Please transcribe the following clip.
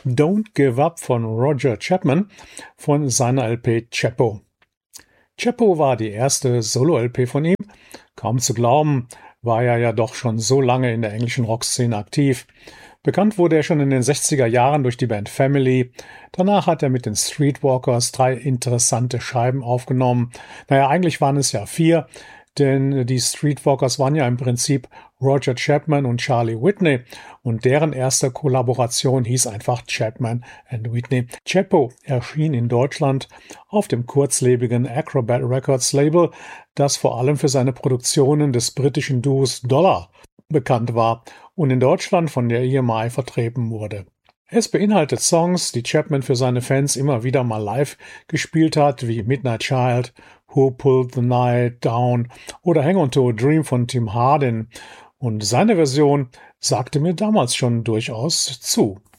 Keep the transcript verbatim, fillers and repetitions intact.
Don't Give Up von Roger Chapman von seiner L P Chapo. Chapo war die erste Solo-L P von ihm. Kaum zu glauben, war er ja doch schon so lange in der englischen Rockszene aktiv. Bekannt wurde er schon in den sechziger Jahren durch die Band Family. Danach hat er mit den Streetwalkers drei interessante Scheiben aufgenommen. Naja, eigentlich waren es ja vier, denn die Streetwalkers waren ja im Prinzip Roger Chapman und Charlie Whitney und deren erste Kollaboration hieß einfach Chapman and Whitney. Chapo erschien in Deutschland auf dem kurzlebigen Acrobat Records Label, das vor allem für seine Produktionen des britischen Duos Dollar bekannt war und in Deutschland von der E M I vertreten wurde. Es beinhaltet Songs, die Chapman für seine Fans immer wieder mal live gespielt hat, wie Midnight Child, Who Pulled the Night Down oder Hang On to a Dream von Tim Hardin. Und seine Version sagte mir damals schon durchaus zu.